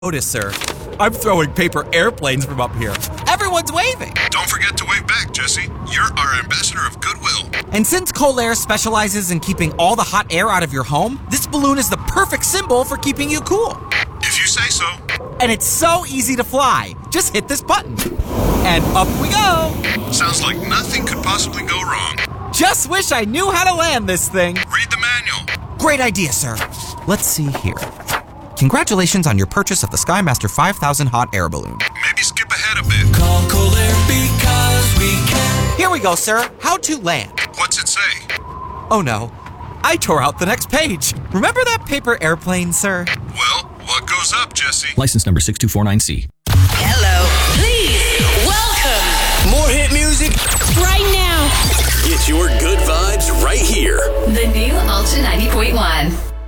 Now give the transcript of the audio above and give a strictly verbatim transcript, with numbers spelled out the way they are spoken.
Notice, sir. I'm throwing paper airplanes from up here. Everyone's waving. Don't forget to wave back, Jesse. You're our ambassador of goodwill. And since Colair specializes in keeping all the hot air out of your home, this balloon is the perfect symbol for keeping you cool. If you say so. And it's so easy to fly. Just hit this button. And up we go. Sounds like nothing could possibly go wrong. Just wish I knew how to land this thing. Read the manual. Great idea, sir. Let's see here. Congratulations on your purchase of the SkyMaster five thousand hot air balloon. Maybe skip ahead a bit. Call Colair because we can. Here we go, sir. How to land. What's it say? Oh no, I tore out the next page. Remember that paper airplane, sir? Well, what goes up, Jesse? License number six two four nine C. Hello. Please welcome. More hit music Right now. Get your good vibes right here. The new Ultra ninety point one.